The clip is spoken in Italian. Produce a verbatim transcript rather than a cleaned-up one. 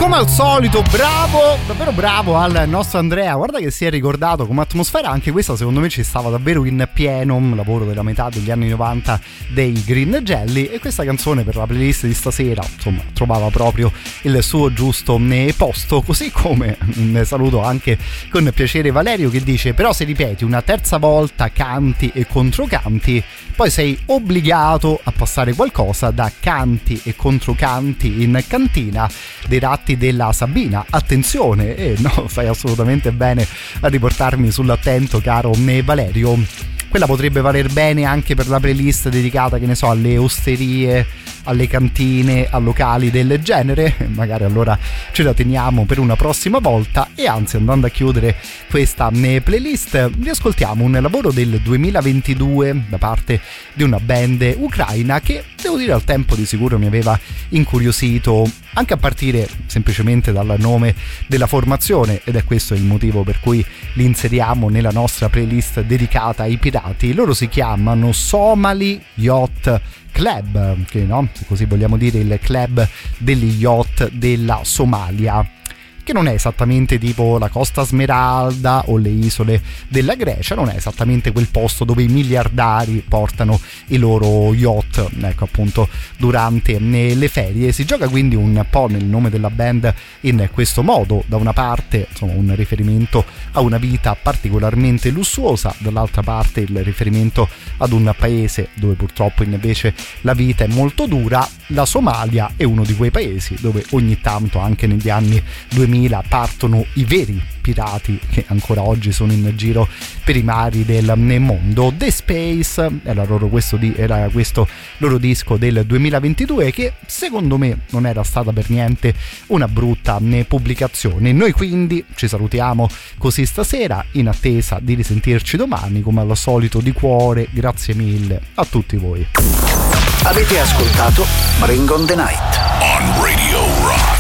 Come al solito, bravo, davvero bravo al nostro Andrea. Guarda che si è ricordato come atmosfera, anche questa secondo me ci stava davvero in pieno, un lavoro della metà degli anni novanta dei Green Jelly, e questa canzone per la playlist di stasera insomma trovava proprio il suo giusto posto. Così come un saluto anche con piacere Valerio che dice: però se ripeti una terza volta canti e controcanti poi sei obbligato a passare qualcosa da canti e controcanti in cantina dei Ratti della Sabina. Attenzione, e eh, no, fai assolutamente bene a riportarmi sull'attento, caro me Valerio. Quella potrebbe valer bene anche per la playlist dedicata, che ne so, alle osterie, alle cantine, a locali del genere. Magari allora ce la teniamo per una prossima volta. E anzi, andando a chiudere questa playlist, riascoltiamo un lavoro del duemilaventidue da parte di una band ucraina che, devo dire, al tempo di sicuro mi aveva incuriosito, anche a partire semplicemente dal nome della formazione, ed è questo il motivo per cui li inseriamo nella nostra playlist dedicata ai pirati. Loro si chiamano Somali Yacht Club, che, no, se così vogliamo dire, il club degli yacht della Somalia, che non è esattamente tipo la Costa Smeralda o le isole della Grecia, non è esattamente quel posto dove i miliardari portano i loro yacht, ecco, appunto, durante le ferie. Si gioca quindi un po' nel nome della band in questo modo: da una parte insomma un riferimento a una vita particolarmente lussuosa, dall'altra parte il riferimento ad un paese dove purtroppo invece la vita è molto dura. La Somalia è uno di quei paesi dove ogni tanto, anche negli anni duemila, partono i veri pirati che ancora oggi sono in giro per i mari del mondo. The Space era loro questo, di, era questo loro disco del duemilaventidue, che secondo me non era stata per niente una brutta pubblicazione. Noi quindi ci salutiamo così stasera, in attesa di risentirci domani, come al solito di cuore. Grazie mille a tutti voi. Avete ascoltato Bring on the Night on Radio Rock.